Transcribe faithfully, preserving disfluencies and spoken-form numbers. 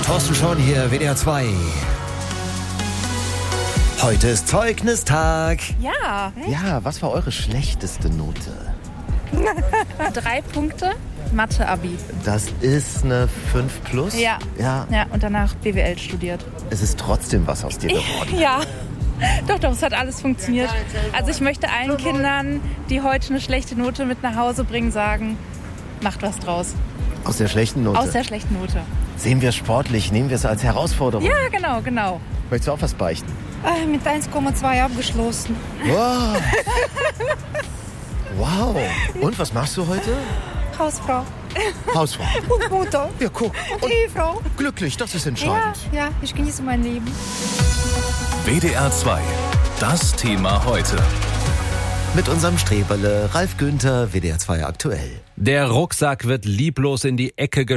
Thorsten Schorn hier, W D R zwei. Heute ist Zeugnistag. Ja. Ja, was war eure schlechteste Note? Drei Punkte, Mathe-Abi. Das ist eine fünf plus? Ja. Ja. Ja, und danach B W L studiert. Es ist trotzdem was aus dir geworden. Ja. Doch, doch, es hat alles funktioniert. Also ich möchte allen Kindern, die heute eine schlechte Note mit nach Hause bringen, sagen, macht was draus. Aus der schlechten Note? Aus der schlechten Note. Sehen wir es sportlich, nehmen wir es als Herausforderung. Ja, genau, genau. Möchtest du auch was beichten? Äh, mit eins Komma zwei abgeschlossen. Wow. Wow. Und was machst du heute? Hausfrau Hausfrau. und Mutter Ja, guck. und Ehefrau. Glücklich, das ist Ja, entscheidend. ja, ich genieße mein Leben. W D R zwei. Das Thema heute. Mit unserem Streberle Ralf Günther, W D R zwei aktuell. Der Rucksack wird lieblos in die Ecke